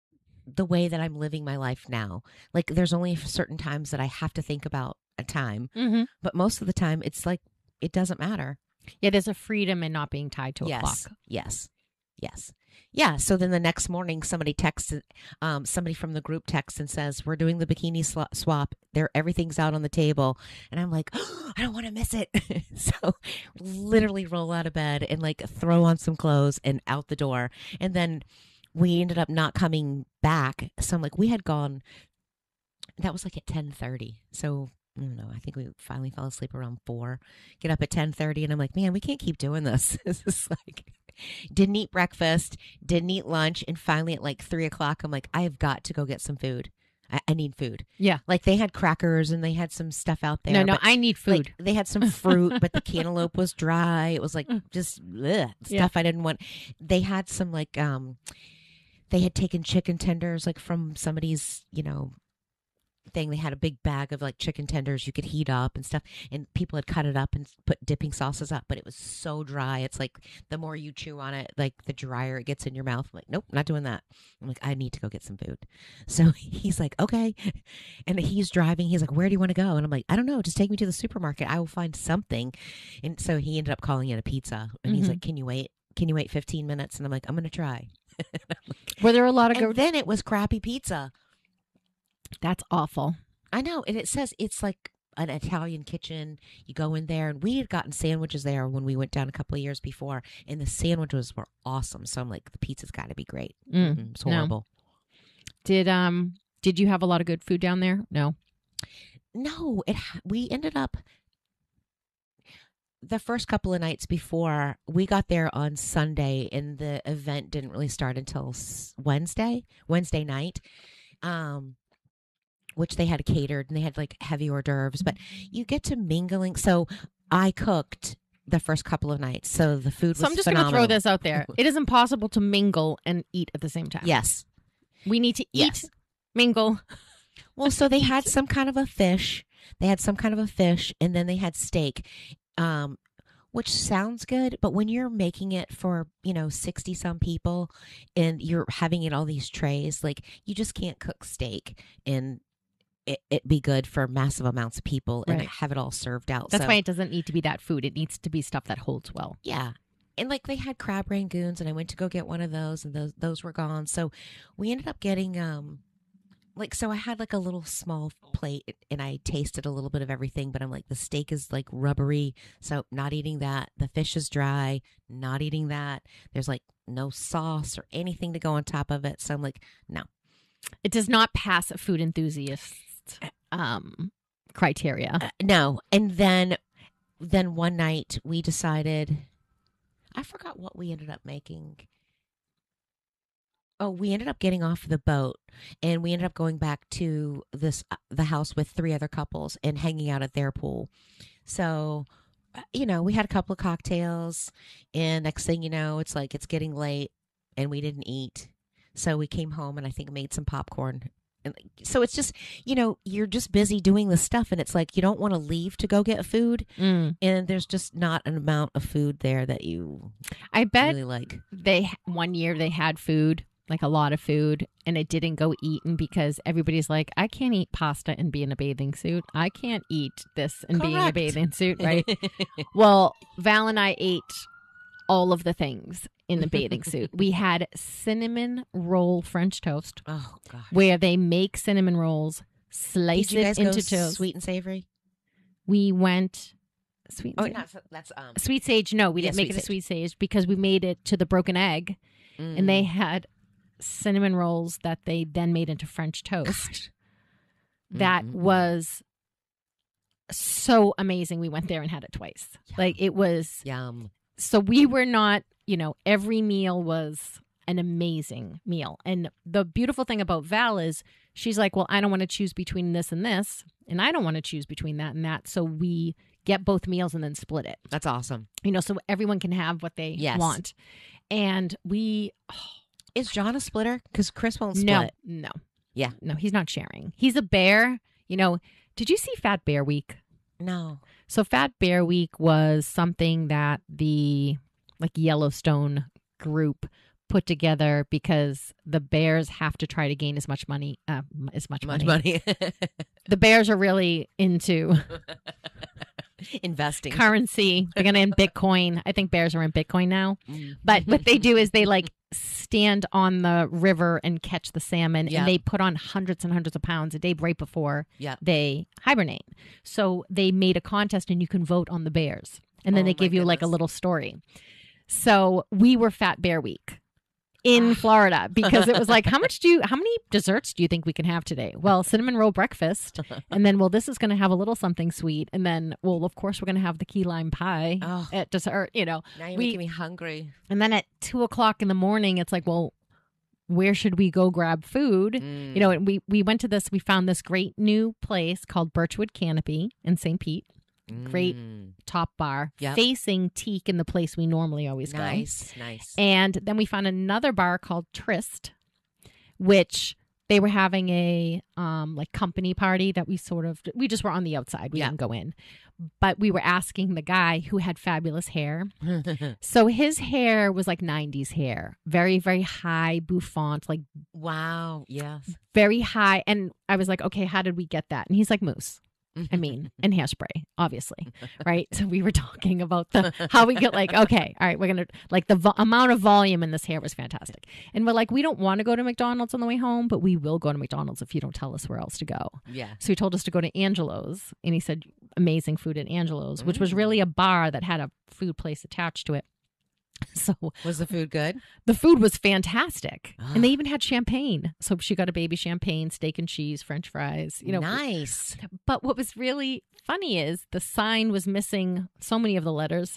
Speaker 1: the way that I'm living my life now. Like, there's only certain times that I have to think about a time, but most of the time it's like, it doesn't matter.
Speaker 3: Yeah, there's a freedom in not being tied to a clock.
Speaker 1: Yes. Yeah. So then the next morning, somebody texts, somebody from the group texts and says, "We're doing the bikini swap. Everything's out on the table." And I'm like, oh, I don't want to miss it. So literally roll out of bed and like throw on some clothes and out the door. And then we ended up not coming back. So I'm like, we had gone. That was like at 10:30. So I don't know. I think we finally fell asleep around 4. Get up at 10:30, and I'm like, man, we can't keep doing this. This is like, didn't eat breakfast, didn't eat lunch, and finally at like 3 o'clock, I'm like, I have got to go get some food. I need food.
Speaker 3: Yeah,
Speaker 1: like they had crackers and they had some stuff out there.
Speaker 3: No, I need food.
Speaker 1: Like, they had some fruit, but the cantaloupe was dry. It was like just stuff I didn't want. They had some like they had taken chicken tenders like from somebody's thing. They had a big bag of like chicken tenders you could heat up and stuff, and people had cut it up and put dipping sauces up, but it was so dry. It's like the more you chew on it, like the drier it gets in your mouth. I'm like, nope, not doing that. I'm like, I need to go get some food. So he's like, okay. And he's driving. He's like, where do you want to go? And I'm like, I don't know. Just take me to the supermarket. I will find something. And so he ended up calling it a pizza. And he's like, can you wait? Can you wait 15 minutes? And I'm like, I'm going to try.
Speaker 3: Were there a lot of
Speaker 1: and then it was crappy pizza.
Speaker 3: That's awful.
Speaker 1: I know. And it says it's like an Italian kitchen. You go in there, and we had gotten sandwiches there when we went down a couple of years before, and the sandwiches were awesome. So I'm like, the pizza's got to be great. It's horrible.
Speaker 3: No. Did you have a lot of good food down there? No.
Speaker 1: We ended up the first couple of nights before, we got there on Sunday, and the event didn't really start until Wednesday night. Which they had catered, and they had like heavy hors d'oeuvres, but you get to mingling. So I cooked the first couple of nights, so the food was
Speaker 3: So I'm just
Speaker 1: going to
Speaker 3: throw this out there. It is impossible to mingle and eat at the same time.
Speaker 1: Yes.
Speaker 3: We need to eat, mingle.
Speaker 1: Well, so they had some kind of a fish. And then they had steak, which sounds good, but when you're making it for, 60 some people and you're having it all these trays, like you just can't cook steak and it be good for massive amounts of people and have it all served out.
Speaker 3: That's why it doesn't need to be that food. It needs to be stuff that holds well.
Speaker 1: Yeah. And like they had crab rangoons, and I went to go get one of those, and those were gone. So we ended up getting so I had like a little small plate, and I tasted a little bit of everything, but I'm like, the steak is like rubbery, so not eating that. The fish is dry, not eating that. There's like no sauce or anything to go on top of it. So I'm like, no.
Speaker 3: It does not pass a food enthusiast criteria.
Speaker 1: No. And then one night we decided, I forgot what we ended up making. Oh, we ended up getting off the boat, and we ended up going back to the house with 3 other couples and hanging out at their pool. So, we had a couple of cocktails, and next thing you know, it's like it's getting late, and we didn't eat. So we came home and I think made some popcorn. And so it's just, you're just busy doing this stuff, and it's like you don't want to leave to go get food, and there's just not an amount of food there that you
Speaker 3: I bet
Speaker 1: really like.
Speaker 3: One year they had food, like a lot of food, and it didn't go eaten because everybody's like, I can't eat pasta and be in a bathing suit. I can't eat this and be in a bathing suit, right? Well, Val and I ate all of the things in the bathing suit. We had cinnamon roll French toast.
Speaker 1: Oh, gosh.
Speaker 3: Where they make cinnamon rolls, slice
Speaker 1: Did you guys
Speaker 3: it into
Speaker 1: go
Speaker 3: toast.
Speaker 1: Sweet and savory?
Speaker 3: We went sweet.
Speaker 1: Oh,
Speaker 3: and
Speaker 1: no, that's
Speaker 3: sweet sage. No, we didn't make it a sweet sage because we made it to the broken egg, and they had cinnamon rolls that they then made into French toast. That was so amazing. We went there and had it twice. Yum. Like it was
Speaker 1: yum.
Speaker 3: So we were not, every meal was an amazing meal. And the beautiful thing about Val is she's like, well, I don't want to choose between this and this, and I don't want to choose between that and that. So we get both meals and then split it.
Speaker 1: That's awesome.
Speaker 3: So everyone can have what they want. And
Speaker 1: is John a splitter? Because Chris won't split.
Speaker 3: No.
Speaker 1: Yeah.
Speaker 3: No, he's not sharing. He's a bear. Did you see Fat Bear Week?
Speaker 1: No.
Speaker 3: So Fat Bear Week was something that the Yellowstone group put together because the Bears have to try to gain as much money.
Speaker 1: Money.
Speaker 3: The Bears are really into
Speaker 1: investing
Speaker 3: currency. They're going to in Bitcoin. I think Bears are in Bitcoin now. But what they do is they like stand on the river and catch the salmon, and they put on hundreds and hundreds of pounds a day right before they hibernate. So they made a contest, and you can vote on the Bears, and then they give you like a little story. So we were Fat Bear Week in Florida because it was like, how many desserts do you think we can have today? Well, cinnamon roll breakfast. And then, this is going to have a little something sweet. And then, of course, we're going to have the key lime pie at dessert,
Speaker 1: Now you're making me hungry.
Speaker 3: And then at 2:00 in the morning, it's like, well, where should we go grab food? And we went to we found this great new place called Birchwood Canopy in St. Pete. Great top bar facing Teak in the place we normally always go.
Speaker 1: Nice.
Speaker 3: And then we found another bar called Tryst, which they were having a like company party that we just were on the outside. We didn't go in. But we were asking the guy who had fabulous hair. So his hair was like 90s hair. Very, very high bouffant. Like,
Speaker 1: wow. Yes.
Speaker 3: Very high. And I was like, okay, how did we get that? And he's like, mousse. And hairspray, obviously, right? So we were talking about how we get like, okay, all right, we're going to, like the amount of volume in this hair was fantastic. And we're like, we don't want to go to McDonald's on the way home, but we will go to McDonald's if you don't tell us where else to go.
Speaker 1: Yeah.
Speaker 3: So he told us to go to Angelo's, and he said, amazing food at Angelo's, which was really a bar that had a food place attached to it. So
Speaker 1: was the food good?
Speaker 3: The food was fantastic. And they even had champagne. So she got a baby champagne, steak and cheese, French fries,
Speaker 1: Nice.
Speaker 3: But what was really funny is the sign was missing so many of the letters.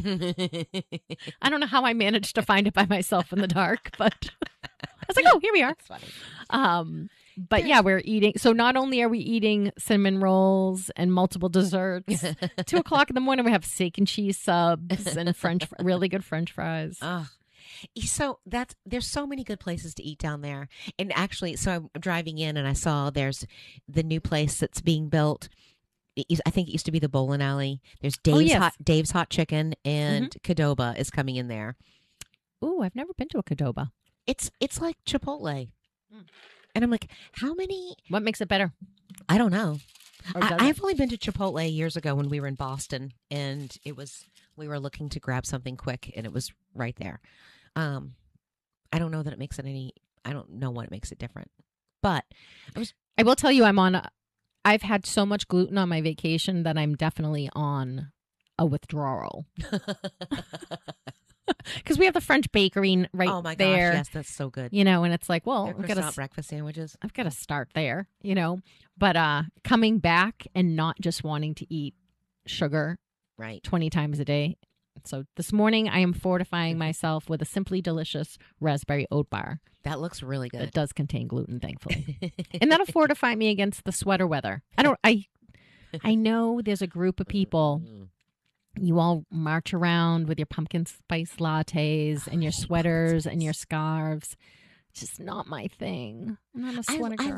Speaker 3: I don't know how I managed to find it by myself in the dark, but I was like, oh, here we are.
Speaker 1: That's funny.
Speaker 3: But yeah, we're eating. So not only are we eating cinnamon rolls and multiple desserts, 2:00 in the morning we have steak and cheese subs and really good French fries.
Speaker 1: So there's so many good places to eat down there. And actually, so I'm driving in and I saw there's the new place that's being built. I think it used to be the bowling alley. There's Dave's Hot Chicken, and Qdoba is coming in there.
Speaker 3: Ooh, I've never been to a Qdoba.
Speaker 1: It's like Chipotle. And I'm like, how many?
Speaker 3: What makes it better?
Speaker 1: I don't know. I've only been to Chipotle years ago when we were in Boston, and we were looking to grab something quick, and it was right there. I don't know that it makes it I don't know what it makes it different. But
Speaker 3: I will tell you, I've had so much gluten on my vacation that I'm definitely on a withdrawal. Because we have the French bakery right there.
Speaker 1: Oh my gosh, yes, that's so good.
Speaker 3: And it's like, well,
Speaker 1: I've got breakfast sandwiches.
Speaker 3: I've got to start there, But coming back and not just wanting to eat sugar 20 times a day. So this morning I am fortifying myself with a Simply Delicious raspberry oat bar.
Speaker 1: That looks really good.
Speaker 3: It does contain gluten, thankfully. And that'll fortify me against the sweater weather. I know there's a group of people. You all march around with your pumpkin spice lattes and your sweaters and your scarves. It's just not my thing. I'm not a sweater girl.
Speaker 1: I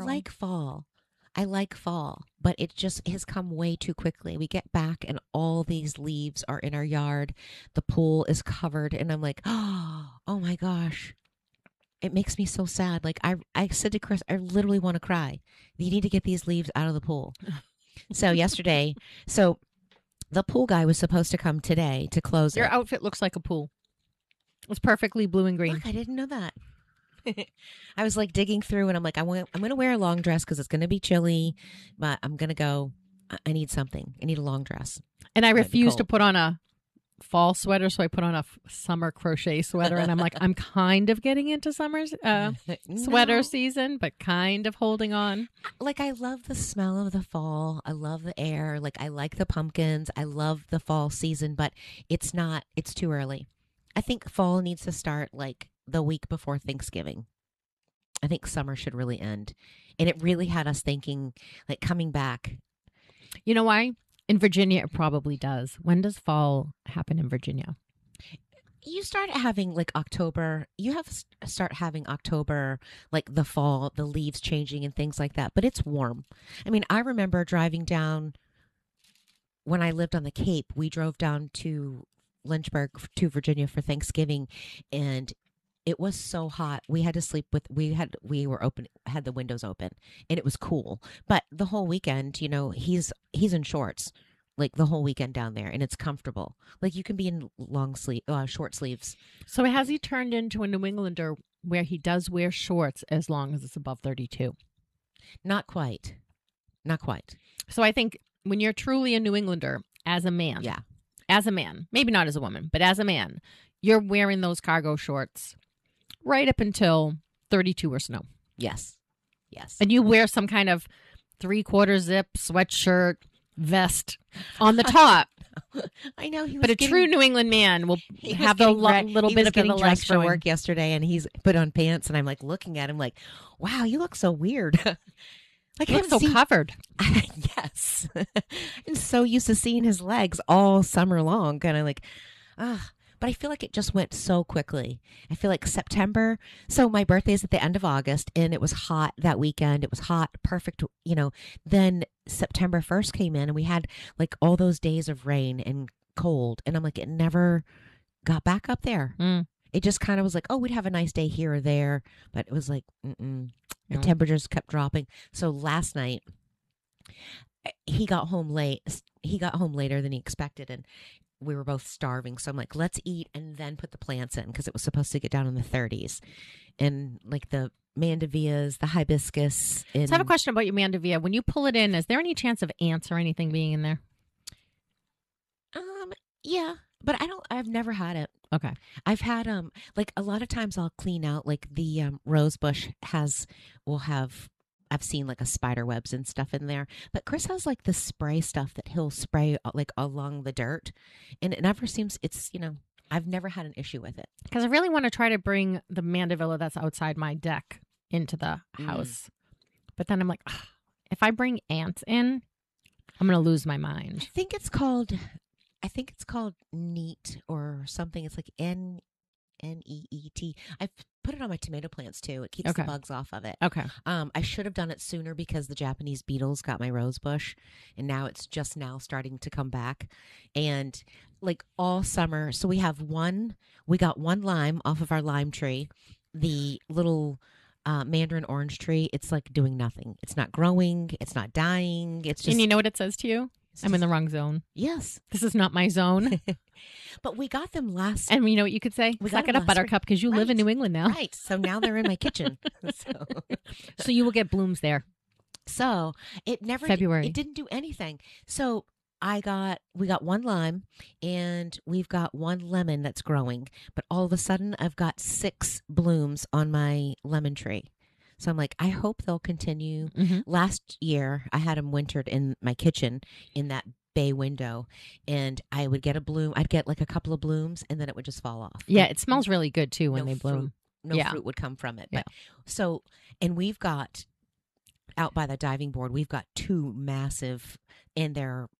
Speaker 1: like fall, but it just has come way too quickly. We get back and all these leaves are in our yard. The pool is covered, and I'm like, oh my gosh. It makes me so sad. Like I said to Chris, I literally want to cry. You need to get these leaves out of the pool. So yesterday, the pool guy was supposed to come today to close
Speaker 3: Your outfit looks like a pool. It's perfectly blue and green.
Speaker 1: Look, I didn't know that. I was like digging through, and I'm like, I'm going to wear a long dress because it's going to be chilly, but I'm going to go. I need something. I need a long dress.
Speaker 3: And I refuse to put on a fall sweater, so I put on a summer crochet sweater, and I'm like, I'm kind of getting into summer sweater season, but kind of holding on.
Speaker 1: Like, I love the smell of the fall. I love the air. Like, I like the pumpkins. I love the fall season, but it's too early. I think fall needs to start like the week before Thanksgiving. I think summer should really end. And it really had us thinking, like, coming back.
Speaker 3: You know why? In Virginia, it probably does. When does fall happen in Virginia?
Speaker 1: You start having like October. Start having October, like the fall, the leaves changing and things like that. But it's warm. I mean, I remember driving down when I lived on the Cape. We drove down to Lynchburg to Virginia for Thanksgiving, and It was so hot. We had to sleep with had the windows open, and it was cool. But the whole weekend, you know, he's in shorts like the whole weekend down there, and it's comfortable. Like you can be in short sleeves.
Speaker 3: So has he turned into a New Englander where he does wear shorts as long as it's above 32?
Speaker 1: Not quite. Not quite.
Speaker 3: So I think when you're truly a New Englander as a man, as a man, maybe not as a woman, but as a man, you're wearing those cargo shorts right up until 32 or snow.
Speaker 1: Yes. Yes.
Speaker 3: And you wear some kind of 3/4 zip sweatshirt vest on the top.
Speaker 1: I know.
Speaker 3: But a true New England man will have the little bit of the legs
Speaker 1: for work yesterday, and he's put on pants, and I'm like looking at him like, wow, you look so weird. Like,
Speaker 3: you look so covered.
Speaker 1: Yes. I'm so used to seeing his legs all summer long, kind of like, but I feel like it just went so quickly. I feel like September. So my birthday is at the end of August, and it was hot that weekend. It was hot, perfect, you know. Then September 1st came in, and we had like all those days of rain and cold. And I'm like, it never got back up there. It just kind of was like, oh, we'd have a nice day here or there. But it was like, the temperatures kept dropping. So last night, he got home late. He got home later than he expected, and we were both starving. So I'm like, let's eat and then put the plants in, because it was supposed to get down in the 30s. And like the mandevillas, the hibiscus.
Speaker 3: So I have a question about your mandevilla. When you pull it in, is there any chance of ants or anything being in there?
Speaker 1: Yeah, but I've never had it.
Speaker 3: Okay.
Speaker 1: I've had like a lot of times I'll clean out, like the rose bush will have, I've seen like a spider webs and stuff in there. But Chris has like the spray stuff that he'll spray like along the dirt, and it never seems, it's, you know, I've never had an issue with it.
Speaker 3: Because I really want to try to bring the mandevilla that's outside my deck into the house. But then I'm like, if I bring ants in, I'm going to lose my mind.
Speaker 1: I think it's called neat or something. It's like Neet. I've put it on my tomato plants too. It keeps the bugs off of it.
Speaker 3: Okay.
Speaker 1: I should have done it sooner because the Japanese beetles got my rose bush, and now it's just now starting to come back. And like all summer, so we got one lime off of our lime tree. The little mandarin orange tree, it's like doing nothing. It's not growing. It's not dying. It's just.
Speaker 3: And you know what it says to you? I'm in the wrong zone.
Speaker 1: Yes.
Speaker 3: This is not my zone.
Speaker 1: But we got them last.
Speaker 3: And you know what you could say? Suck it up, Buttercup, because you live in New England now.
Speaker 1: Right. So now they're in my kitchen.
Speaker 3: So you will get blooms there.
Speaker 1: So it never.
Speaker 3: February.
Speaker 1: It didn't do anything. So we got one lime, and we've got one lemon that's growing. But all of a sudden, I've got 6 blooms on my lemon tree. So I'm like, I hope they'll continue. Last year, I had them wintered in my kitchen in that bay window, and I would get a bloom. I'd get like a couple of blooms, and then it would just fall off.
Speaker 3: Yeah, it smells really good too when they bloom.
Speaker 1: Fruit would come from it. But and we've got out by the diving board, we've got 2 massive, and they're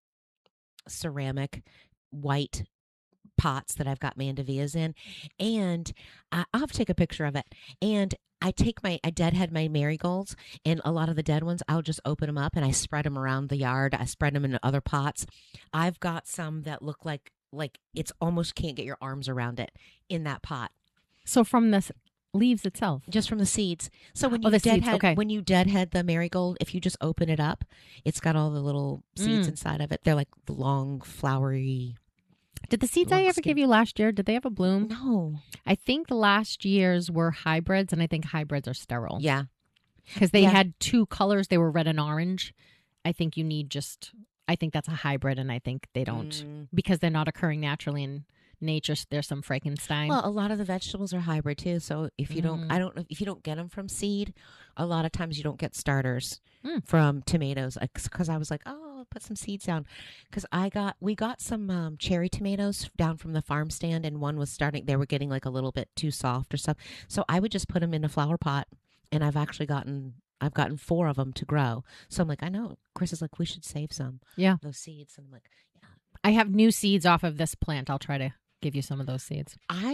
Speaker 1: ceramic white pots that I've got mandevillas in, and I'll have to take a picture of it. And I deadhead my marigolds, and a lot of the dead ones, I'll just open them up and I spread them around the yard. I spread them in other pots. I've got some that look like it's almost can't get your arms around it in that pot.
Speaker 3: So from the leaves itself?
Speaker 1: Just from the seeds. So when you deadhead the marigold, if you just open it up, it's got all the little seeds inside of it. They're like long, flowery.
Speaker 3: Did the seeds I ever give you last year, did they have a bloom?
Speaker 1: No.
Speaker 3: I think the last year's were hybrids, and I think hybrids are sterile.
Speaker 1: Yeah.
Speaker 3: Because they had 2 colors. They were red and orange. I think you need I think that's a hybrid, and I think they don't, because they're not occurring naturally in nature. There's some Frankenstein.
Speaker 1: Well, a lot of the vegetables are hybrid too. So if you if you don't get them from seed, a lot of times you don't get starters from tomatoes. Because I was like, I'll put some seeds down. Because we got some cherry tomatoes down from the farm stand, and one was they were getting like a little bit too soft or something. So I would just put them in a flower pot, and I've gotten 4 of them to grow. So I'm like, I know. Chris is like, we should save some.
Speaker 3: Yeah.
Speaker 1: Those seeds. And I'm like, yeah.
Speaker 3: I have new seeds off of this plant. I'll try to give you some of those seeds.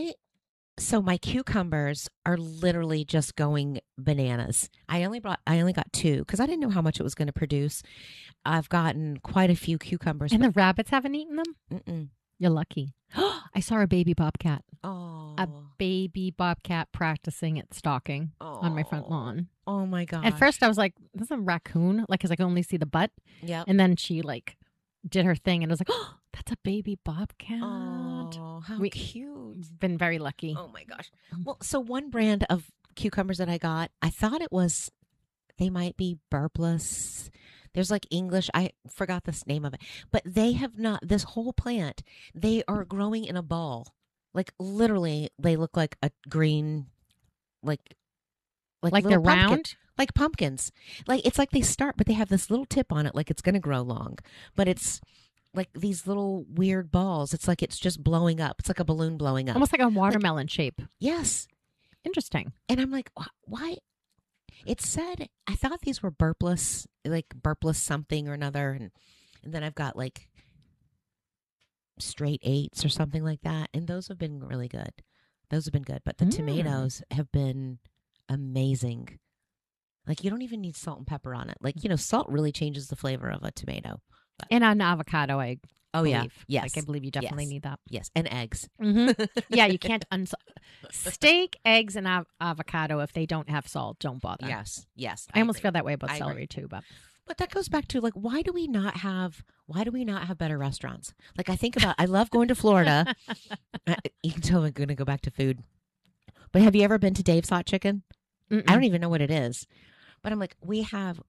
Speaker 1: So my cucumbers are literally just going bananas. I only got 2 because I didn't know how much it was going to produce. I've gotten quite a few cucumbers.
Speaker 3: And the rabbits haven't eaten them?
Speaker 1: Mm-mm.
Speaker 3: You're lucky. I saw a baby bobcat.
Speaker 1: Oh.
Speaker 3: A baby bobcat practicing at stalking on my front lawn.
Speaker 1: Oh my god!
Speaker 3: At first, I was like, "This is a raccoon," like because I could only see the butt.
Speaker 1: Yep.
Speaker 3: And then she like did her thing, and I was like, "Oh, that's a baby bobcat."
Speaker 1: Oh, how cute!
Speaker 3: Been very lucky.
Speaker 1: Oh my gosh! Well, so one brand of cucumbers that I got, I thought it was, they might be burpless. There's like English, I forgot the name of it, but they have not, this whole plant, they are growing in a ball. Like literally, they look like a green, like
Speaker 3: they're
Speaker 1: little pumpkin,
Speaker 3: round?
Speaker 1: like pumpkins. Like it's like they start, but they have this little tip on it, like it's going to grow long, but it's like these little weird balls. It's like it's just blowing up. It's like a balloon blowing up.
Speaker 3: Almost like a watermelon shape.
Speaker 1: Yes.
Speaker 3: Interesting.
Speaker 1: And I'm like, why? It said, I thought these were burpless, like burpless something or another. And then I've got like straight 8s or something like that. And those have been really good. Those have been good. But the tomatoes have been amazing. Like you don't even need salt and pepper on it. Like, salt really changes the flavor of a tomato. But.
Speaker 3: And an avocado, I believe.
Speaker 1: Yeah. Yes.
Speaker 3: Like, I believe you definitely need that.
Speaker 1: Yes. And eggs.
Speaker 3: Mm-hmm. Yeah, you can't steak, eggs, and avocado, if they don't have salt, don't bother.
Speaker 1: Yes. Yes.
Speaker 3: I almost feel that way about celery too,
Speaker 1: but that goes back to like, why do we not have better restaurants? Like I think about, I love going to Florida. You can tell I'm going to go back to food. But have you ever been to Dave's Hot Chicken?
Speaker 3: Mm-mm.
Speaker 1: I don't even know what it is. But I'm like, we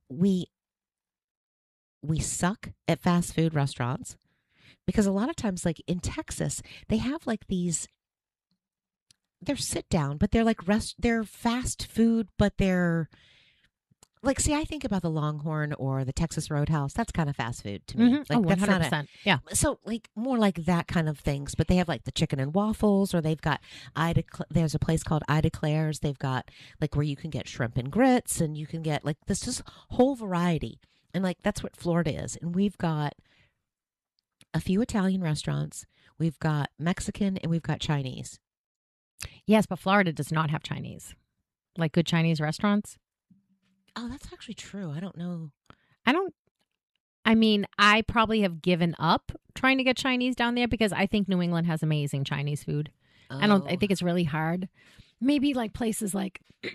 Speaker 1: suck at fast food restaurants. Because a lot of times, like in Texas, they have like these, they're sit down, but they're like they're fast food, but they're like, see, I think about the Longhorn or the Texas Roadhouse. That's kind of fast food to me.
Speaker 3: Mm-hmm.
Speaker 1: Like,
Speaker 3: 100%. Yeah.
Speaker 1: So like more like that kind of things, but they have like the chicken and waffles, or they've got there's a place called Ida Claire's. They've got like where you can get shrimp and grits, and you can get like this just whole variety. And like, that's what Florida is. And we've got a few Italian restaurants, we've got Mexican, and we've got Chinese.
Speaker 3: Yes, but Florida does not have Chinese. Like good Chinese restaurants.
Speaker 1: Oh, that's actually true. I don't know.
Speaker 3: I probably have given up trying to get Chinese down there because I think New England has amazing Chinese food. I think it's really hard. Maybe like places like